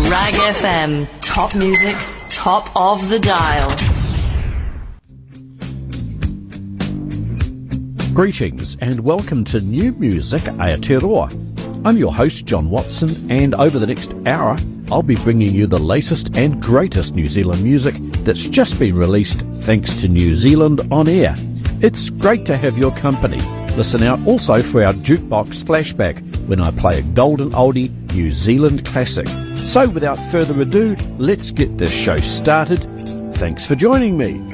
Rag FM, top music, top of the dial. Greetings and welcome to New Music Aotearoa. I'm your host John Watson, and over the next hour I'll be bringing you the latest and greatest New Zealand music that's just been released thanks to New Zealand On Air. It's great to have your company. Listen out also for our Jukebox Flashback when I play a golden oldie New Zealand classic. So without further ado, let's get this show started. Thanks for joining me.